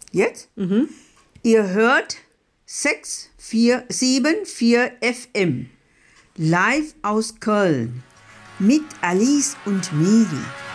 Jetzt? Ihr hört 6474 FM, live aus Köln, mit Alice und Miri.